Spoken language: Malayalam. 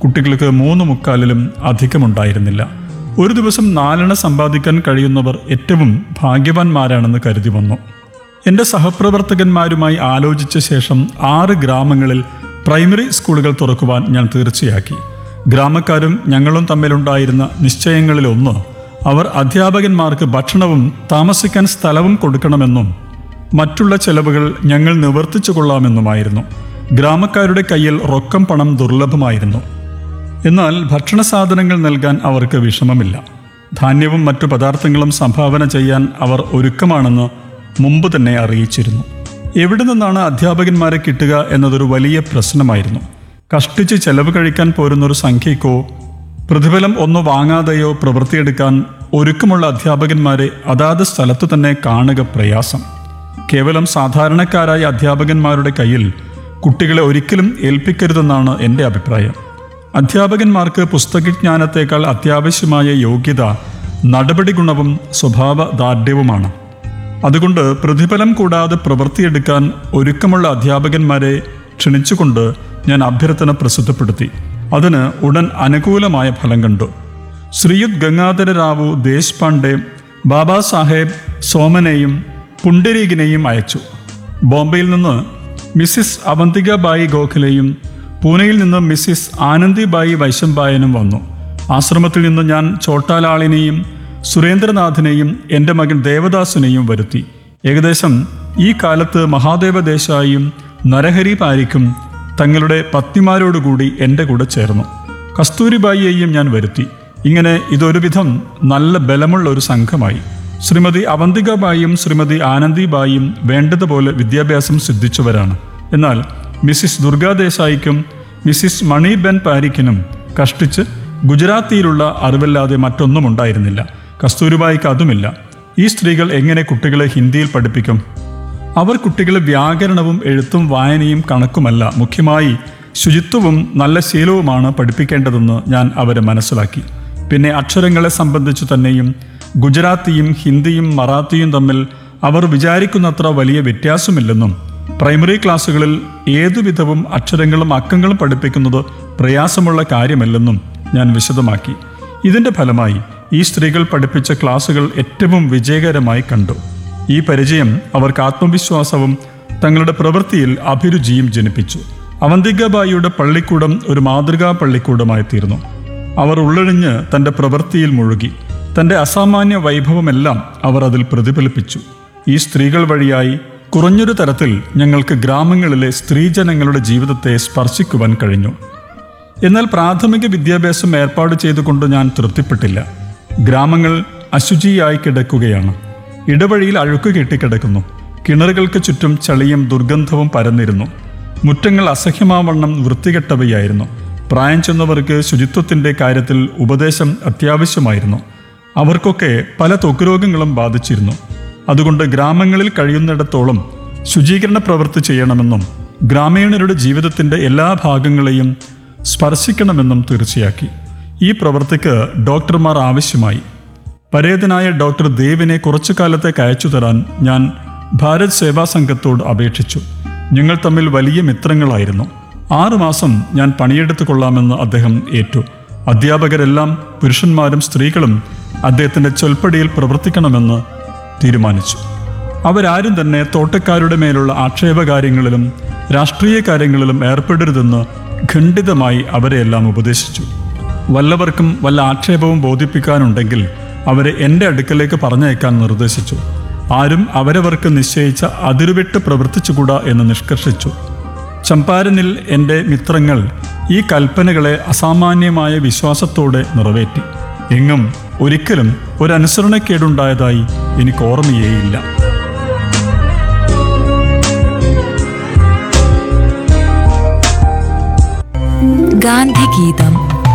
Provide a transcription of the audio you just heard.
കുട്ടികൾക്ക് 3/4 അധികമുണ്ടായിരുന്നില്ല. ഒരു ദിവസം 4 സമ്പാദിക്കാൻ കഴിയുന്നവർ ഏറ്റവും ഭാഗ്യവാന്മാരാണെന്ന് കരുതി വന്നു. എൻ്റെ സഹപ്രവർത്തകന്മാരുമായി ആലോചിച്ച ശേഷം 6 ഗ്രാമങ്ങളിൽ പ്രൈമറി സ്കൂളുകൾ തുറക്കുവാൻ ഞാൻ തീർച്ചയാക്കി. ഗ്രാമക്കാരും ഞങ്ങളും തമ്മിലുണ്ടായിരുന്ന നിശ്ചയങ്ങളിലൊന്ന് അവർ അധ്യാപകന്മാർക്ക് ഭക്ഷണവും താമസിക്കാൻ സ്ഥലവും കൊടുക്കണമെന്നും മറ്റുള്ള ചെലവുകൾ ഞങ്ങൾ നിവർത്തിച്ചു കൊള്ളാമെന്നുമായിരുന്നു. ഗ്രാമക്കാരുടെ കയ്യിൽ റൊക്കം പണം ദുർലഭമായിരുന്നു. എന്നാൽ ഭക്ഷണ സാധനങ്ങൾ നൽകാൻ അവർക്ക് വിഷമമില്ല. ധാന്യവും മറ്റു പദാർത്ഥങ്ങളും സംഭാവന ചെയ്യാൻ അവർ ഒരുക്കമാണെന്ന് മുമ്പ് തന്നെ അറിയിച്ചിരുന്നു. എവിടെ നിന്നാണ് അധ്യാപകന്മാരെ കിട്ടുക എന്നതൊരു വലിയ പ്രശ്നമായിരുന്നു. കഷ്ടിച്ച് ചെലവ് കഴിക്കാൻ പോരുന്നൊരു സംഖ്യയ്ക്കോ പ്രതിഫലം ഒന്നു വാങ്ങാതെയോ പ്രവൃത്തിയെടുക്കാൻ ഒരുക്കമുള്ള അധ്യാപകന്മാരെ അതാത് സ്ഥലത്തു തന്നെ കാണുക പ്രയാസം. കേവലം സാധാരണക്കാരായ അധ്യാപകന്മാരുടെ കയ്യിൽ കുട്ടികളെ ഒരിക്കലും ഏൽപ്പിക്കരുതെന്നാണ് എൻ്റെ അഭിപ്രായം. അധ്യാപകന്മാർക്ക് പുസ്തകജ്ഞാനത്തേക്കാൾ അത്യാവശ്യമായ യോഗ്യത നടപടി ഗുണവും സ്വഭാവദാർഢ്യവുമാണ്. അതുകൊണ്ട് പ്രതിഫലം കൂടാതെ പ്രവൃത്തിയെടുക്കാൻ ഒരുക്കമുള്ള അധ്യാപകന്മാരെ ക്ഷണിച്ചുകൊണ്ട് ഞാൻ അഭ്യർത്ഥന പ്രസിദ്ധപ്പെടുത്തി. അതിന് ഉടൻ അനുകൂലമായ ഫലം കണ്ടു. ശ്രീയുത് ഗംഗാധര റാവു ദേശ്പാണ്ഡെ ബാബാ സാഹേബ് സോമനെയും പുണ്ടരീകിനെയും അയച്ചു. ബോംബെയിൽ നിന്ന് മിസ്സിസ് അവന്തികാബായി ഗോഖലെയും പൂനെയിൽ നിന്ന് മിസ്സിസ് ആനന്ദിബായി വൈശംബായനും വന്നു. ആശ്രമത്തിൽ നിന്ന് ഞാൻ ചോട്ടാലാളിനെയും സുരേന്ദ്രനാഥിനെയും എൻ്റെ മകൻ ദേവദാസിനെയും വരുത്തി. ഏകദേശം ഈ കാലത്ത് മഹാദേവ ദേശായിയും നരഹരി പാരിക്കും തങ്ങളുടെ പത്നിമാരോടുകൂടി എൻ്റെ കൂടെ ചേർന്നു. കസ്തൂരിബായിയെയും ഞാൻ വരുത്തി. ഇങ്ങനെ ഇതൊരുവിധം നല്ല ബലമുള്ള ഒരു സംഘമായി. ശ്രീമതി അവന്തികാബായിയും ശ്രീമതി ആനന്ദിബായിയും വേണ്ടതുപോലെ വിദ്യാഭ്യാസം സിദ്ധിച്ചവരാണ്. എന്നാൽ മിസ്സിസ് ദുർഗാദേശായിക്കും മിസ്സിസ് മണിബെൻ പാരിക്കിനും കഷ്ടിച്ച് ഗുജറാത്തിയിലുള്ള അറിവല്ലാതെ മറ്റൊന്നും ഉണ്ടായിരുന്നില്ല. കസ്തൂരിബായിക്ക് അതുമില്ല. ഈ സ്ത്രീകൾ എങ്ങനെ കുട്ടികളെ ഹിന്ദിയിൽ പഠിപ്പിക്കും? അവർ കുട്ടികളെ വ്യാകരണവും എഴുത്തും വായനയും കണക്കുമല്ല, മുഖ്യമായി ശുചിത്വവും നല്ല ശീലവുമാണ് പഠിപ്പിക്കേണ്ടതെന്ന് ഞാൻ അവരെ മനസ്സിലാക്കി. പിന്നെ അക്ഷരങ്ങളെ സംബന്ധിച്ചു തന്നെയും ഗുജറാത്തിയും ഹിന്ദിയും മറാത്തിയും തമ്മിൽ അവർ വിചാരിക്കുന്നത്ര വലിയ വ്യത്യാസമില്ലെന്നും പ്രൈമറി ക്ലാസ്സുകളിൽ ഏതുവിധവും അക്ഷരങ്ങളും അക്കങ്ങളും പഠിപ്പിക്കുന്നത് പ്രയാസമുള്ള കാര്യമല്ലെന്നും ഞാൻ വിശദമാക്കി. ഇതിൻ്റെ ഫലമായി ഈ സ്ത്രീകൾ പഠിപ്പിച്ച ക്ലാസ്സുകൾ ഏറ്റവും വിജയകരമായി കണ്ടു. ഈ പരിചയം അവർക്ക് ആത്മവിശ്വാസവും തങ്ങളുടെ പ്രവൃത്തിയിൽ അഭിരുചിയും ജനിപ്പിച്ചു. അവന്തികാബായിയുടെ പള്ളിക്കൂടം ഒരു മാതൃകാ പള്ളിക്കൂടമായി തീർന്നു. അവർ ഉള്ളഴിഞ്ഞ് തൻ്റെ പ്രവൃത്തിയിൽ മുഴുകി. തൻ്റെ അസാമാന്യ വൈഭവമെല്ലാം അവർ അതിൽ പ്രതിഫലിപ്പിച്ചു. ഈ സ്ത്രീകൾ വഴിയായി കുറഞ്ഞൊരു തരത്തിൽ ഞങ്ങൾക്ക് ഗ്രാമങ്ങളിലെ സ്ത്രീജനങ്ങളുടെ ജീവിതത്തെ സ്പർശിക്കുവാൻ കഴിഞ്ഞു. എന്നാൽ പ്രാഥമിക വിദ്യാഭ്യാസം ഏർപ്പാട് ചെയ്തുകൊണ്ട് ഞാൻ തൃപ്തിപ്പെട്ടില്ല. ഗ്രാമങ്ങൾ അശുചിയായി കിടക്കുകയാണ്. ഇടവഴിയിൽ അഴുക്ക് കെട്ടിക്കിടക്കുന്നു. കിണറുകൾക്ക് ചുറ്റും ചളിയും ദുർഗന്ധവും പരന്നിരുന്നു. മുറ്റങ്ങൾ അസഹ്യമാവണ്ണം വൃത്തികെട്ടവയായിരുന്നു. പ്രായം ചെന്നവർക്ക് ശുചിത്വത്തിൻ്റെ കാര്യത്തിൽ ഉപദേശം അത്യാവശ്യമായിരുന്നു. അവർക്കൊക്കെ പല ത്വക്രോഗങ്ങളും ബാധിച്ചിരുന്നു. അതുകൊണ്ട് ഗ്രാമങ്ങളിൽ കഴിയുന്നിടത്തോളം ശുചീകരണ പ്രവൃത്തി ചെയ്യണമെന്നും ഗ്രാമീണരുടെ ജീവിതത്തിൻ്റെ എല്ലാ ഭാഗങ്ങളെയും സ്പർശിക്കണമെന്നും തീർച്ചയാക്കി. ഈ പ്രവൃത്തിക്ക് ഡോക്ടർമാർ ആവശ്യമായി. പരേതനായ ഡോക്ടർ ദേവിനെ കുറച്ചു കാലത്തേക്ക് അയച്ചു തരാൻ ഞാൻ ഭാരത് സേവാ സംഘത്തോട് അപേക്ഷിച്ചു. ഞങ്ങൾ തമ്മിൽ വലിയ മിത്രങ്ങളായിരുന്നു. 6 മാസം ഞാൻ പണിയെടുത്തു കൊള്ളാമെന്ന് അദ്ദേഹം ഏറ്റു. അധ്യാപകരെല്ലാം പുരുഷന്മാരും സ്ത്രീകളും അദ്ദേഹത്തിൻ്റെ ചൊൽപ്പടിയിൽ പ്രവർത്തിക്കണമെന്ന് തീരുമാനിച്ചു. അവരാരും തന്നെ തോട്ടക്കാരുടെ മേലുള്ള ആക്ഷേപകാര്യങ്ങളിലും രാഷ്ട്രീയ കാര്യങ്ങളിലും ഏർപ്പെടരുതെന്ന് ഖണ്ഡിതമായി അവരെയെല്ലാം ഉപദേശിച്ചു. വല്ലവർക്കും വല്ല ആക്ഷേപവും ബോധിപ്പിക്കാനുണ്ടെങ്കിൽ അവരെ എൻ്റെ അടുക്കലേക്ക് പറഞ്ഞയക്കാൻ നിർദ്ദേശിച്ചു. ആരും അവരവർക്ക് നിശ്ചയിച്ച അതിരുവിട്ട് പ്രവർത്തിച്ചുകൂടാ എന്ന് നിഷ്കർഷിച്ചു. ചമ്പാരനിൽ എൻ്റെ മിത്രങ്ങൾ ഈ കൽപ്പനകളെ അസാമാന്യമായ വിശ്വാസത്തോടെ നിറവേറ്റി. എങ്ങും ഒരിക്കലും ഒരനുസരണക്കേടുണ്ടായതായി എനിക്ക് ഓർമ്മയേയില്ല. ഗാന്ധിഗീതം.